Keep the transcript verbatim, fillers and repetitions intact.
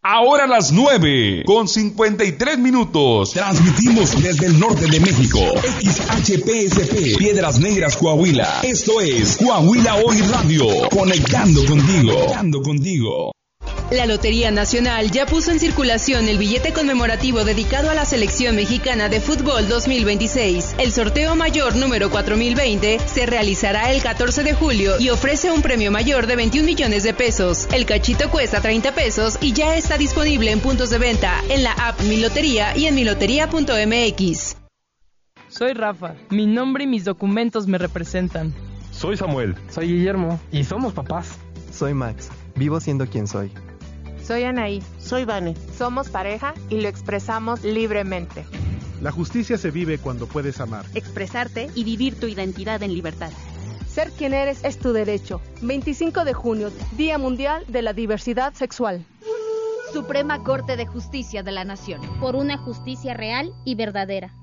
Ahora a las nueve, con cincuenta y tres minutos. Transmitimos desde el norte de México. X H P S P, Piedras Negras, Coahuila. Esto es Coahuila Hoy Radio. Conectando contigo. Conectando contigo. La Lotería Nacional ya puso en circulación el billete conmemorativo dedicado a la Selección Mexicana de Fútbol dos mil veintiséis. El sorteo mayor número cuatro mil veinte se realizará el catorce de julio y ofrece un premio mayor de veintiún millones de pesos. El cachito cuesta treinta pesos y ya está disponible en puntos de venta, en la app Mi Lotería y en milotería punto m x. Soy Rafa, mi nombre y mis documentos me representan. Soy Samuel. Soy Guillermo y somos papás. Soy Max, vivo siendo quien soy. Soy Anaí. Soy Vane. Somos pareja y lo expresamos libremente. La justicia se vive cuando puedes amar, expresarte y vivir tu identidad en libertad. Ser quien eres es tu derecho. veinticinco de junio, Día Mundial de la Diversidad Sexual. Suprema Corte de Justicia de la Nación. Por una justicia real y verdadera.